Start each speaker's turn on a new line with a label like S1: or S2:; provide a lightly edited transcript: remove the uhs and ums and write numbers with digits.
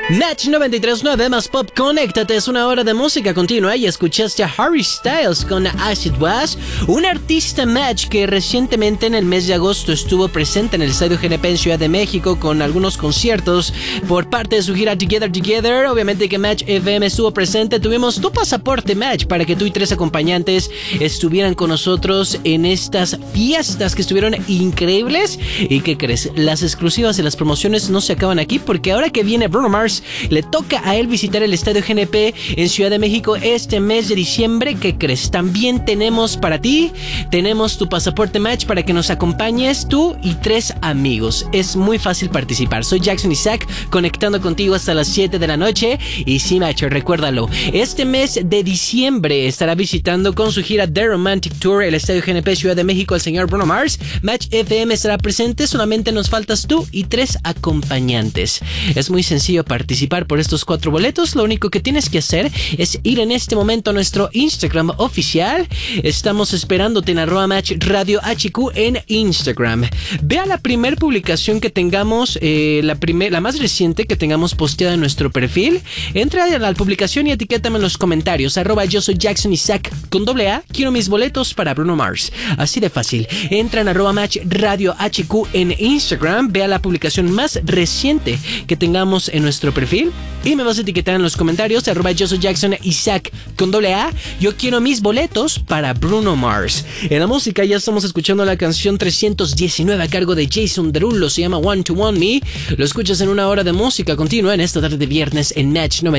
S1: Match 93.9 más Pop, conéctate, es una hora de música continua y escuchaste a Harry Styles con As It Was, un artista Match que recientemente en el mes de agosto estuvo presente en el Estadio GNP en Ciudad de México con algunos conciertos por parte de su gira Together Together. Obviamente que Match FM estuvo presente, tuvimos tu pasaporte Match para que tú y 3 acompañantes estuvieran con nosotros en estas fiestas que estuvieron increíbles. ¿Y qué crees? Las exclusivas de las promociones no se acaban aquí, porque ahora que viene Bruno Mars, le toca a él visitar el Estadio GNP en Ciudad de México este mes de diciembre. ¿Qué crees? También tenemos para ti, tenemos tu pasaporte Match para que nos acompañes tú y 3 amigos. Es muy fácil participar. Soy Jackson Isaac, conectando contigo hasta las 7 de la noche. Y sí, macho, recuérdalo, este mes de diciembre estará visitando con su gira The Romantic Tour el Estadio GNP Ciudad de México el señor Bruno Mars. Match FM estará presente, solamente nos faltas tú y 3 acompañantes. Es muy sencillo participar por estos 4 boletos. Lo único que tienes que hacer es ir en este momento a nuestro Instagram oficial. Estamos esperándote en @matchradiohq en Instagram. Ve a la primer publicación que tengamos, la más reciente que tengamos posteada en nuestro perfil. Entra a la publicación y etiquétame en los comentarios @yo soy Jackson Isaac con AA, quiero mis boletos para Bruno Mars. Así de fácil. Entra en @matchradiohq en Instagram. Ve a la publicación más reciente que tengamos en nuestro perfil y me vas a etiquetar en los comentarios @yo soy Jackson Isaac con AA, yo quiero mis boletos para Bruno Mars. En la música ya estamos escuchando la canción 319 a cargo de Jason Derulo, se llama One to One Me. Lo escuchas en una hora de música continua en esta tarde de viernes en Match 90.